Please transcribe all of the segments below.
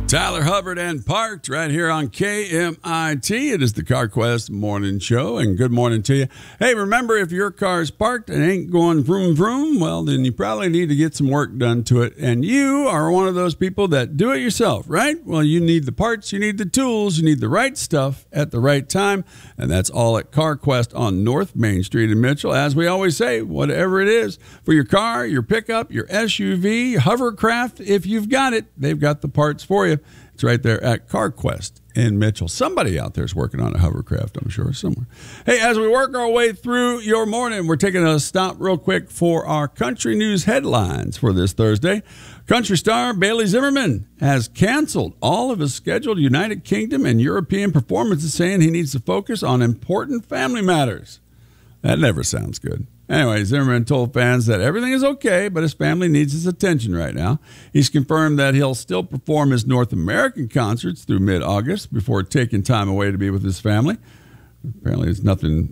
Tyler Hubbard and Parked right here on KMIT. It is the CarQuest Morning Show, and good morning to you. Hey, remember, if your car's parked and ain't going vroom vroom, well, then you probably need to get some work done to it. And you are one of those people that do it yourself, right? Well, you need the parts, you need the tools, you need the right stuff at the right time, and that's all at CarQuest on North Main Street in Mitchell. As we always say, whatever it is, for your car, your pickup, your SUV, hovercraft, if you've got it, they've got the parts for you. It's right there at CarQuest in Mitchell. Somebody out there is working on a hovercraft, I'm sure, somewhere. Hey, as we work our way through your morning, we're taking a stop real quick for our country news headlines for this Thursday. Country star Bailey Zimmerman has canceled all of his scheduled United Kingdom and European performances, saying he needs to focus on important family matters. That never sounds good. Anyway, Zimmerman told fans that everything is okay, but his family needs his attention right now. He's confirmed that he'll still perform his North American concerts through mid-August before taking time away to be with his family. Apparently, it's nothing,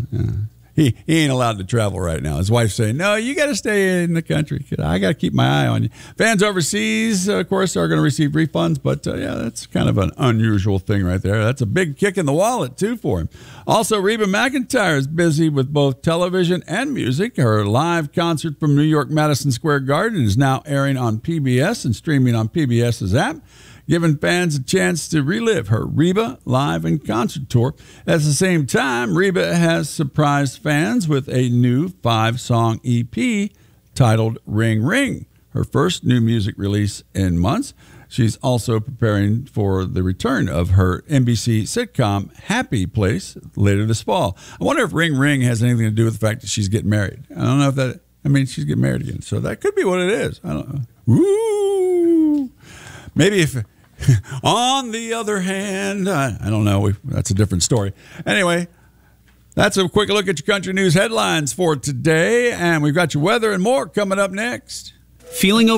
he ain't allowed to travel right now. His wife's saying, no, you got to stay in the country. I got to keep my eye on you. Fans overseas, of course, are going to receive refunds, but that's kind of an unusual thing right there. That's a big kick in the wallet, too, for him. Also, Reba McEntire is busy with both television and music. Her live concert from New York Madison Square Garden is now airing on PBS and streaming on PBS's app, giving fans a chance to relive her Reba live and concert tour. At the same time, Reba has surprised fans with a new 5-song EP titled Ring Ring, her first new music release in months. She's also preparing for the return of her NBC sitcom Happy Place later this fall. I wonder if Ring Ring has anything to do with the fact that she's getting married. I don't know if that, she's getting married again, so that could be what it is. I don't know. Ooh. Maybe if... On the other hand, I don't know. That's a different story. Anyway, that's a quick look at your country news headlines for today. And we've got your weather and more coming up next. Feeling